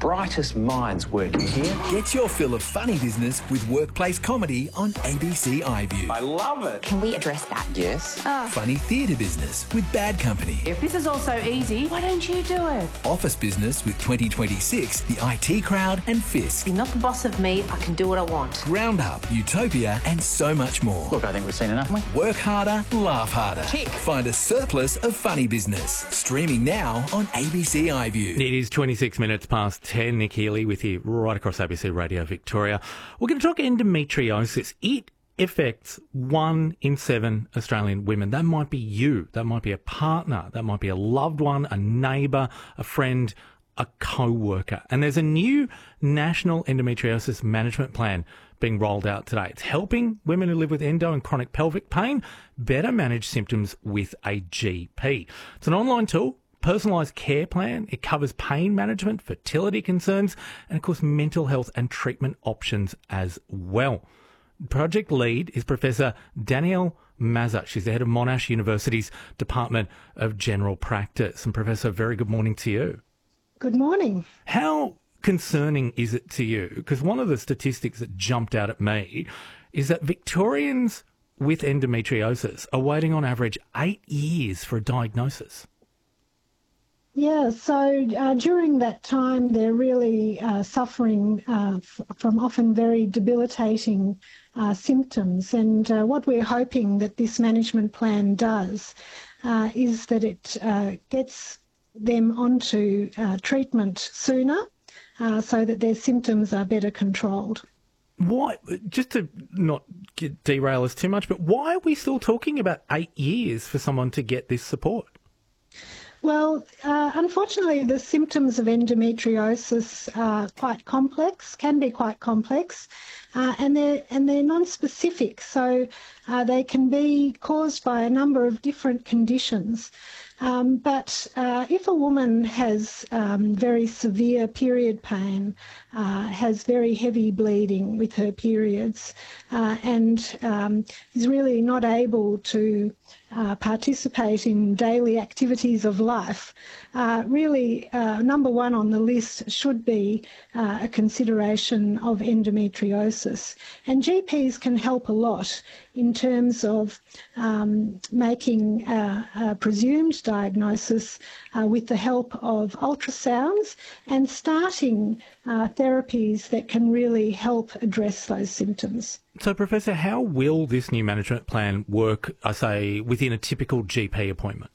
brightest minds working here. Get your fill of funny business with workplace comedy on ABC iView. I love it. Can we address that? Yes. Funny theatre business with Bad Company. If this is all so easy, why don't you do it? Office business with 2026, the IT Crowd and Fisk. You're not the boss of me, I can do what I want. Roundup, Utopia and so much more. Look, I think we've seen enough, haven't we? Work harder, laugh harder. Tick. Find a surplus of funny business. Streaming now on ABC iView. It is 26 minutes past 10. Nick Healy with you right across ABC Radio Victoria. We're going to talk endometriosis. It affects 1 in 7 Australian women. That might be you. That might be a partner. That might be a loved one, a neighbour, a friend, a co-worker. And there's a new national endometriosis management plan being rolled out today. It's helping women who live with endo and chronic pelvic pain better manage symptoms with a GP. It's an online tool, personalised care plan. It covers pain management, fertility concerns, and of course mental health and treatment options as well. Project lead is Professor Danielle Mazza. She's the head of Monash University's Department of General Practice. And Professor, very good morning to you. Good morning. How concerning is it to you? Because one of the statistics that jumped out at me is that Victorians with endometriosis are waiting on average 8 years for a diagnosis. Yeah, so during that time, they're really suffering from often very debilitating symptoms. And what we're hoping that this management plan does is that it gets them onto treatment sooner so that their symptoms are better controlled. Why, just to not derail us too much, but why are we still talking about 8 years for someone to get this support? Well, unfortunately, the symptoms of endometriosis are quite complex, can be quite complex, and they're non-specific. So they can be caused by a number of different conditions. But if a woman has very severe period pain, has very heavy bleeding with her periods, and is really not able to participate in daily activities of life, really number one on the list should be a consideration of endometriosis. And GPs can help a lot in terms of making a presumed diagnosis with the help of ultrasounds and starting therapies that can really help address those symptoms. So, Professor, how will this new management plan work, I say, within a typical GP appointment?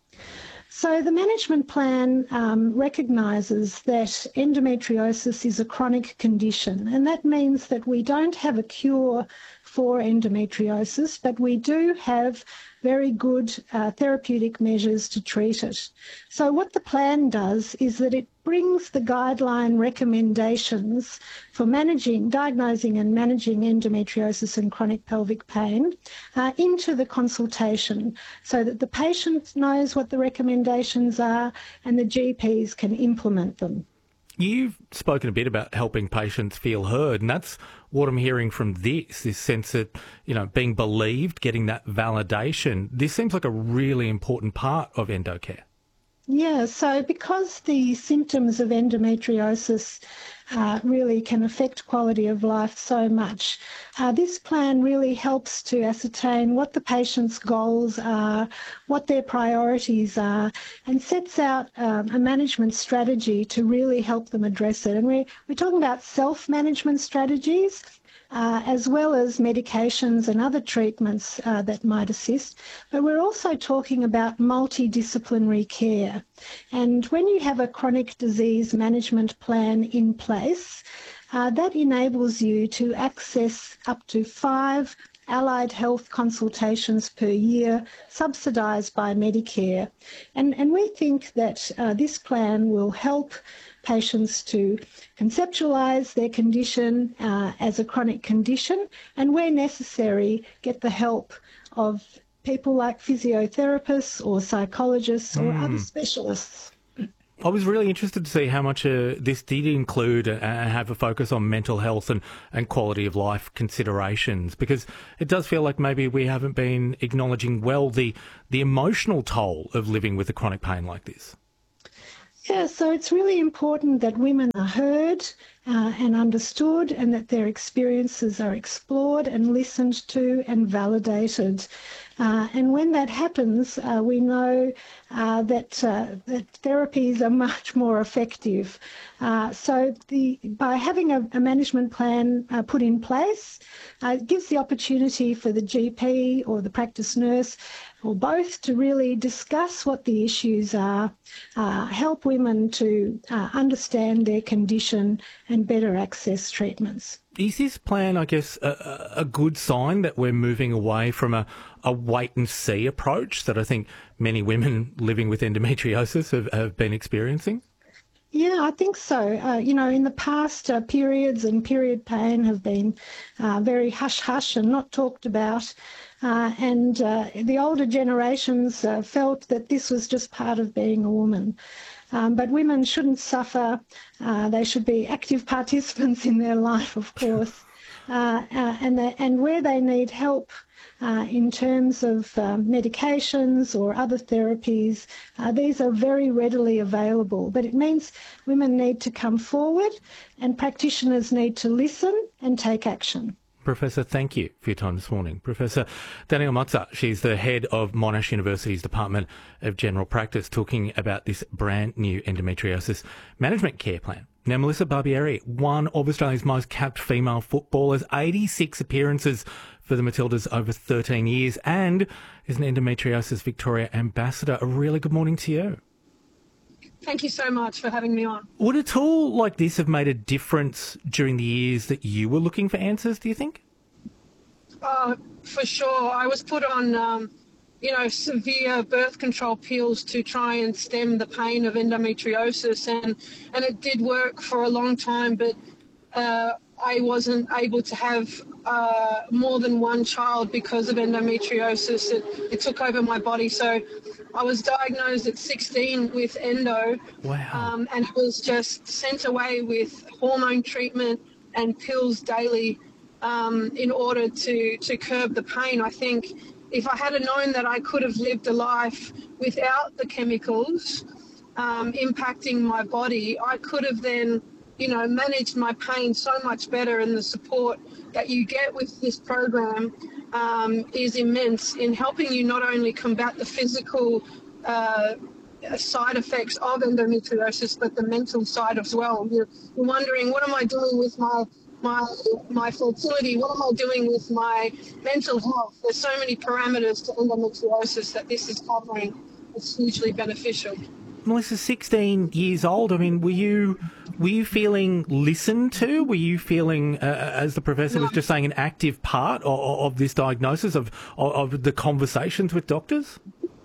So the management plan recognises that endometriosis is a chronic condition, and that means that we don't have a cure for endometriosis, but we do have very good therapeutic measures to treat it. So what the plan does is that it brings the guideline recommendations for diagnosing and managing endometriosis and chronic pelvic pain into the consultation so that the patient knows what the recommendations are and the GPs can implement them. You've spoken a bit about helping patients feel heard, and that's what I'm hearing from this sense that, being believed, getting that validation. This seems like a really important part of endocare. Yeah, so because the symptoms of endometriosis really can affect quality of life so much, this plan really helps to ascertain what the patient's goals are, what their priorities are, and sets out a management strategy to really help them address it. And we're talking about self-management strategies, as well as medications and other treatments that might assist. But we're also talking about multidisciplinary care. And when you have a chronic disease management plan in place, that enables you to access up to 5 allied health consultations per year, subsidised by Medicare. And we think that this plan will help patients to conceptualise their condition as a chronic condition, and where necessary, get the help of people like physiotherapists or psychologists or other specialists. I was really interested to see how much this did include and have a focus on mental health and quality of life considerations, because it does feel like maybe we haven't been acknowledging well the emotional toll of living with a chronic pain like this. Yeah, so it's really important that women are heard and understood, and that their experiences are explored and listened to and validated. And when that happens, we know that therapies are much more effective. By having a management plan put in place, it gives the opportunity for the GP or the practice nurse or both to really discuss what the issues are, help women to understand their condition and better access treatments. Is this plan, I guess, a good sign that we're moving away from a wait-and-see approach that I think many women living with endometriosis have been experiencing? Yeah, I think so. In the past, periods and period pain have been very hush-hush and not talked about. And the older generations felt that this was just part of being a woman. But women shouldn't suffer. They should be active participants in their life, of course. And where they need help in terms of medications or other therapies, these are very readily available. But it means women need to come forward and practitioners need to listen and take action. Professor, thank you for your time this morning. Professor Danielle Motzer, she's the head of Monash University's Department of General Practice, talking about this brand new endometriosis management care plan. Now, Melissa Barbieri, one of Australia's most capped female footballers, 86 appearances for the Matildas over 13 years, and is an Endometriosis Victoria ambassador. A really good morning to you. Thank you so much for having me on. Would a tool like this have made a difference during the years that you were looking for answers, do you think? For sure. I was put on, severe birth control pills to try and stem the pain of endometriosis, and it did work for a long time, but I wasn't able to have more than one child because of endometriosis. It took over my body, so I was diagnosed at 16 with endo. Wow. And was just sent away with hormone treatment and pills daily in order to curb the pain. I think if I had known that I could have lived a life without the chemicals impacting my body, I could have then managed my pain so much better, and the support that you get with this program is immense in helping you not only combat the physical side effects of endometriosis, but the mental side as well. You're wondering, what am I doing with my fertility? What am I doing with my mental health? There's so many parameters to endometriosis that this is covering. It's hugely beneficial. Melissa, 16 years old. I mean, were you feeling listened to? Were you feeling, as the professor was just saying, an active part of this diagnosis, of the conversations with doctors?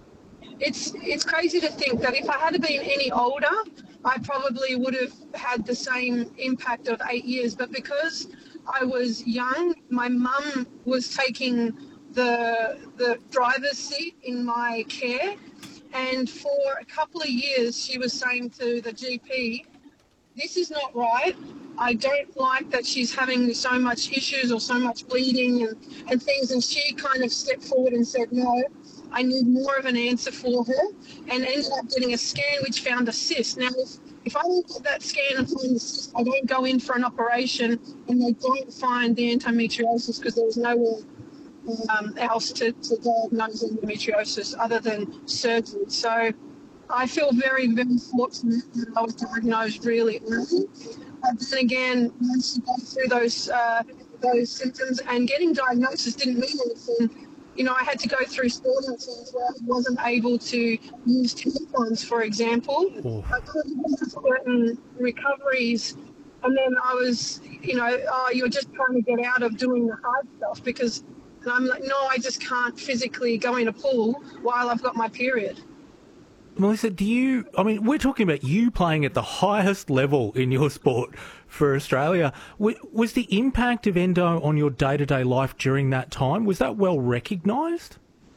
It's crazy to think that if I had been any older, I probably would have had the same impact of 8 years. But because I was young, my mum was taking the driver's seat in my care. And for a couple of years, she was saying to the GP, this is not right. I don't like that she's having so much issues or so much bleeding and things. And she kind of stepped forward and said, no, I need more of an answer for her, and ended up getting a scan which found a cyst. Now, if I don't get that scan and find the cyst, I don't go in for an operation, and they don't find the endometriosis because there was nowhere else to diagnose endometriosis other than surgery. So I feel very, very fortunate that I was diagnosed really early. But then again, once you go through those symptoms, and getting diagnosis didn't mean anything. I had to go through experiences where I wasn't able to use tampons, for example. Oh. I couldn't do certain recoveries, and then I was, you're just trying to get out of doing the hard stuff because I'm like, no, I just can't physically go in a pool while I've got my period. Melissa, we're talking about you playing at the highest level in your sport for Australia. Was the impact of endo on your day-to-day life during that time, was that well recognised?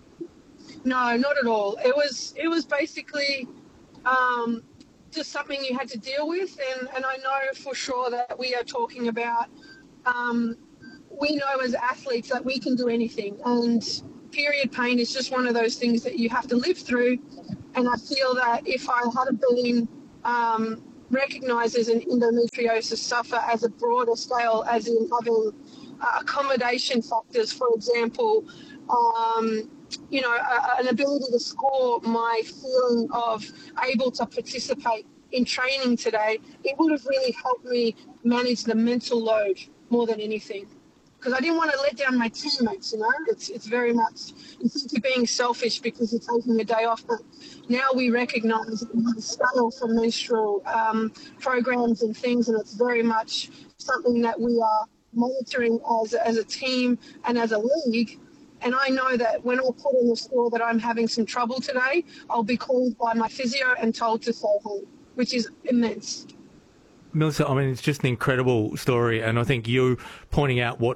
No, not at all. It was basically just something you had to deal with, and I know for sure that we are talking about, we know as athletes that we can do anything, and period pain is just one of those things that you have to live through. And I feel that if I had been recognises an endometriosis suffer as a broader scale, as in having accommodation factors, for example, an ability to score my feeling of able to participate in training today. It would have really helped me manage the mental load more than anything. Because I didn't want to let down my teammates, It's very much, you think you're being selfish because you're taking a day off, but now we recognise the scale for menstrual programs and things, and it's very much something that we are monitoring as a team and as a league. And I know that when I put in the score that I'm having some trouble today, I'll be called by my physio and told to stay home, which is immense. Melissa, I mean, it's just an incredible story, and I think you pointing out what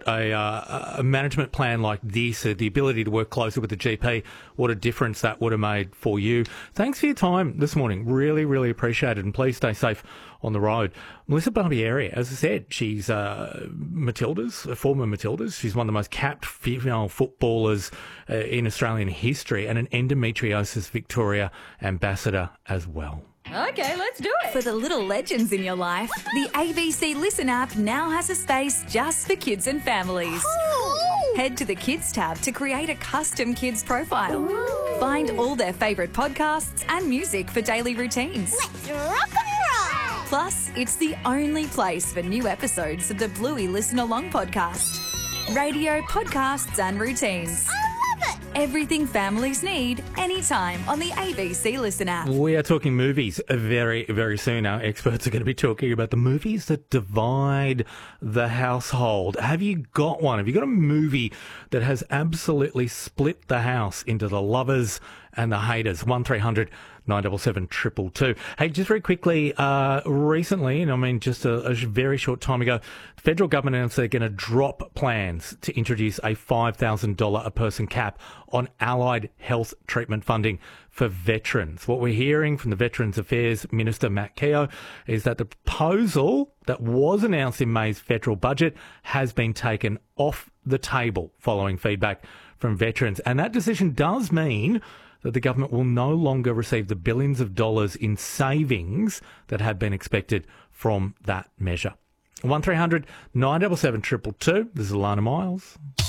a management plan like this, the ability to work closer with the GP, what a difference that would have made for you. Thanks for your time this morning. Really, really appreciate it, and please stay safe on the road. Melissa Barbieri, as I said, she's Matildas, a former Matildas. She's one of the most capped female footballers in Australian history, and an Endometriosis Victoria ambassador as well. Okay, let's do it. For the little legends in your life, the ABC Listen app now has a space just for kids and families. Ooh. Head to the Kids tab to create a custom kids profile. Ooh. Find all their favourite podcasts and music for daily routines. Let's rock and roll! Plus, it's the only place for new episodes of the Bluey Listen Along podcast. Radio, podcasts and routines. Everything families need, anytime on the ABC Listen app. We are talking movies very, very soon. Our experts are going to be talking about the movies that divide the household. Have you got one? Have you got a movie that has absolutely split the house into the lovers and the haters? 1300 977 222. Hey, just very quickly, recently, and I mean just a very short time ago, the federal government announced they're going to drop plans to introduce a $5,000 a person cap on allied health treatment funding for veterans. What we're hearing from the Veterans Affairs Minister, Matt Keogh, is that the proposal that was announced in May's federal budget has been taken off the table following feedback from veterans. And that decision does mean that the government will no longer receive the billions of dollars in savings that had been expected from that measure. 1300 977 222. This is Alana Miles.